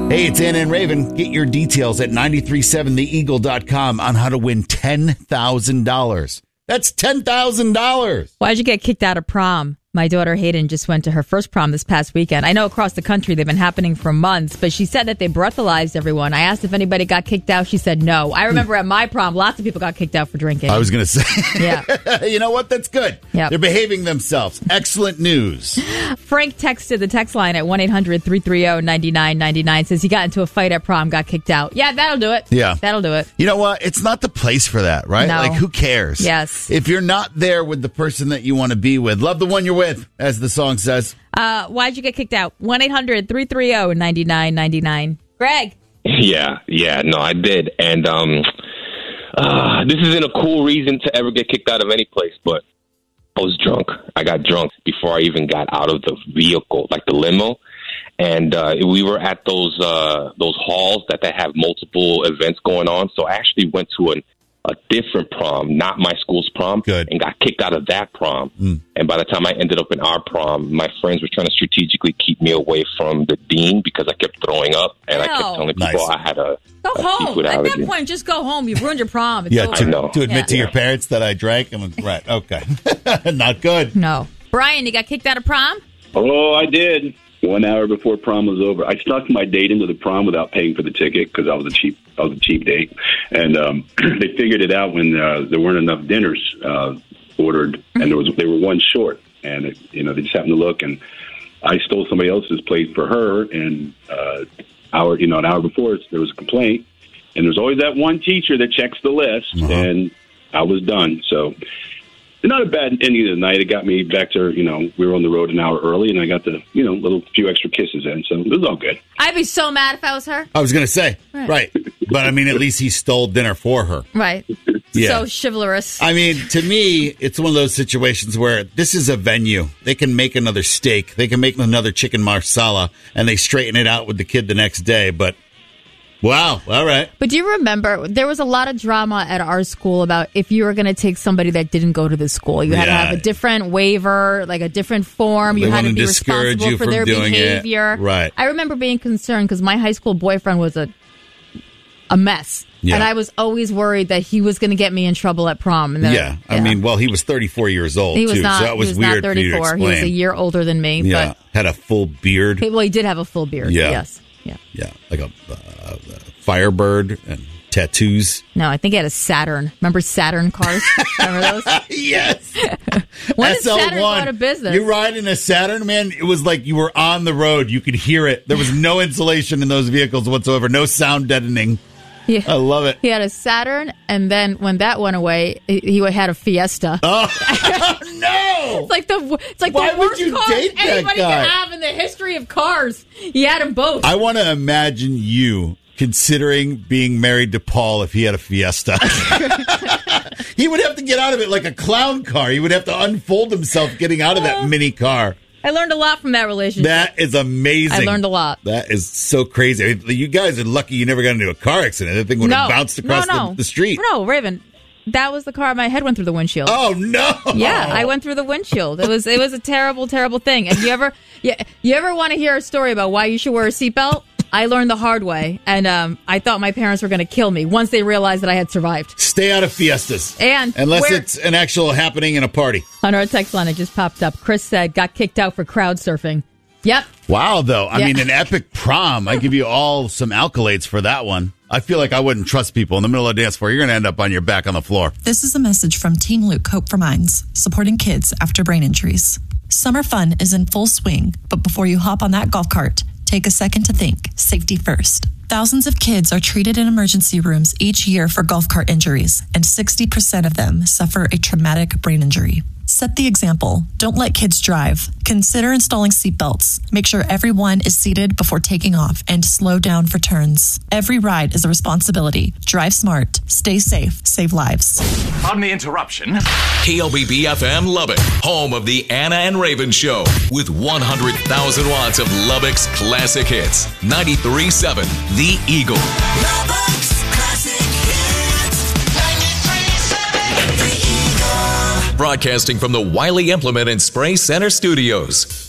Hey, it's Anna and Raven. Get your details at 937theeagle.com on how to win $10,000. That's $10,000. Why'd you get kicked out of prom? My daughter Hayden just went to her first prom this past weekend. I know across the country they've been happening for months, but she said that they breathalyzed everyone. I asked if anybody got kicked out. She said no. I remember at my prom, lots of people got kicked out for drinking. I was going to say. Yeah. You know what? That's good. Yep. They're behaving themselves. Excellent news. Frank texted the text line at 1-800-330-9999. Says he got into a fight at prom, got kicked out. Yeah, that'll do it. Yeah. That'll do it. You know what? It's not the place for that, right? No. Like, who cares? Yes. If you're not there with the person that you want to be with, love the one you're with, as the song says. Why'd you get kicked out? 1-800-330-9999. Greg. Yeah, no, I did. And this isn't a cool reason to ever get kicked out of any place, but I was drunk. I got drunk before I even got out of the vehicle, like the limo. And we were at those halls that they have multiple events going on. So I actually went to a different prom, not my school's prom, and got kicked out of that prom. And by the time I ended up in our prom, my friends were trying to strategically keep me away from the dean because I kept throwing up, and I kept telling people I had a home. seafood At allergy. that point, just go home. You've ruined your prom. It's Yeah, over. to admit to your parents that I drank. Right, okay. Not good. No. Brian, you got kicked out of prom? Oh, I did. 1 hour before prom was over, I snuck my date into the prom without paying for the ticket because I was a cheap date, and they figured it out when there weren't enough dinners ordered, and they were one short, and they just happened to look, and I stole somebody else's plate for her, and an hour before there was a complaint, and there's always that one teacher that checks the list, and I was done. So. Not a bad ending of the night. It got me back to, we were on the road an hour early, and I got the, little few extra kisses in, so it was all good. I'd be so mad if I was her. I was going to say, right. But, at least he stole dinner for her. Right. Yeah. So chivalrous. To me, it's one of those situations where this is a venue. They can make another steak. They can make another chicken marsala, and they straighten it out with the kid the next day, but... Wow. All right. But do you remember there was a lot of drama at our school about if you were going to take somebody that didn't go to the school, you had to have a different waiver, like a different form. You had to be responsible for their behavior. Right. I remember being concerned because my high school boyfriend was a mess. Yeah. And I was always worried that he was going to get me in trouble at prom. And he was 34 years old, he was too, not, so that was weird not 34. for you to explain. He was a year older than me. Yeah, but had a full beard. He did have a full beard, yes. Yeah, like a Firebird and tattoos. No, I think he had a Saturn. Remember Saturn cars? Remember those? Yes. When did Saturn go out of business? You ride in a Saturn, man, it was like you were on the road. You could hear it. There was no insulation in those vehicles whatsoever. No sound deadening. Yeah. I love it. He had a Saturn, and then when that went away, he had a Fiesta. Oh, no! It's like the worst cars anybody can have in the history of cars. He had them both. I want to imagine you considering being married to Paul if he had a Fiesta. He would have to get out of it like a clown car. He would have to unfold himself getting out of that mini car. I learned a lot from that relationship. That is amazing. I learned a lot. That is so crazy. You guys are lucky you never got into a car accident. That thing would have bounced across the street. No, Raven. That was the car. My head went through the windshield. Oh, no. Yeah, I went through the windshield. It was a terrible, terrible thing. And you ever want to hear a story about why you should wear a seatbelt? I learned the hard way, and I thought my parents were going to kill me once they realized that I had survived. Stay out of Fiestas. Unless it's an actual happening in a party. On our text line, it just popped up. Chris said, got kicked out for crowd surfing. Yep. Wow, though. I mean, an epic prom. I give you all some accolades for that one. I feel like I wouldn't trust people in the middle of a dance floor. You're going to end up on your back on the floor. This is a message from Team Luke Hope for Minds, supporting kids after brain injuries. Summer fun is in full swing, but before you hop on that golf cart, take a second to think. Safety first. Thousands of kids are treated in emergency rooms each year for golf cart injuries, and 60% of them suffer a traumatic brain injury. Set the example. Don't let kids drive. Consider installing seatbelts. Make sure everyone is seated before taking off and slow down for turns. Every ride is a responsibility. Drive smart. Stay safe. Save lives. Pardon the interruption. KLBB-FM Lubbock, home of the Anna and Raven Show, with 100,000 watts of Lubbock's classic hits. 93.7 The Eagle. Lubbock's classic hits. 93.7 The Eagle. Broadcasting from the Wiley Implement and Spray Center Studios.